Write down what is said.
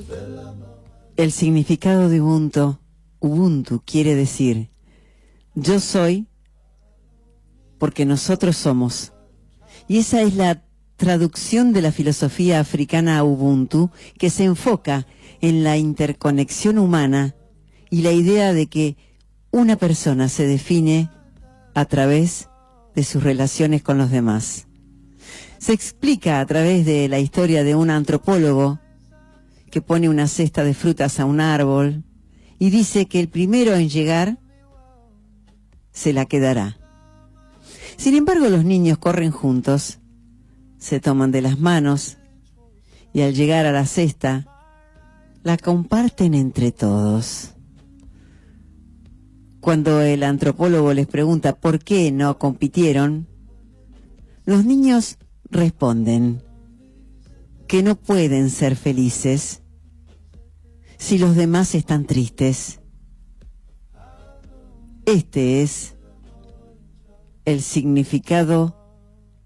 El significado de Ubuntu quiere decir yo soy porque nosotros somos. Y esa es la traducción de la filosofía africana Ubuntu, que se enfoca en la interconexión humana y la idea de que una persona se define a través de sus relaciones con los demás. Se explica a través de la historia de un antropólogo que pone una cesta de frutas a un árbol y dice que el primero en llegar se la quedará. Sin embargo, los niños corren juntos, se toman de las manos y al llegar a la cesta la comparten entre todos. Cuando el antropólogo les pregunta por qué no compitieron, los niños responden que no pueden ser felices si los demás están tristes. Este es el significado